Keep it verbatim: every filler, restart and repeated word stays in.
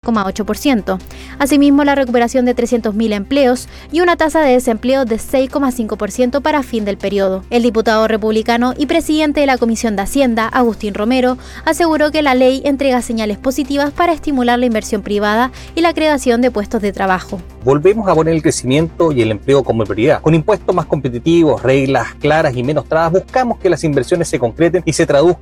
coma ocho por ciento. Asimismo, la recuperación de trescientos mil empleos y una tasa de desempleo de seis coma cinco por ciento para fin del periodo. El diputado republicano y presidente de la Comisión de Hacienda, Agustín Romero, aseguró que la ley entrega señales positivas para estimular la inversión privada y la creación de puestos de trabajo. Volvemos a poner el crecimiento y el empleo como prioridad. Con impuestos más competitivos, reglas claras y menos trabas, buscamos que las inversiones se concreten y se traduzcan